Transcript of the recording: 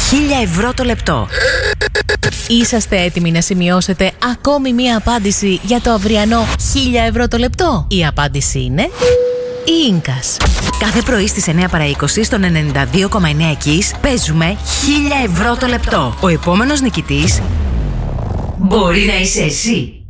1.000 ευρώ το λεπτό. Είσαστε έτοιμοι να σημειώσετε ακόμη μία απάντηση για το αυριανό 1.000 ευρώ το λεπτό? Η απάντηση είναι η Ίνκας. Κάθε πρωί στις 9 παρά 20 στον 92,9 Kiss παίζουμε 1.000 ευρώ το λεπτό. Ο επόμενος νικητής μπορεί να είσαι εσύ.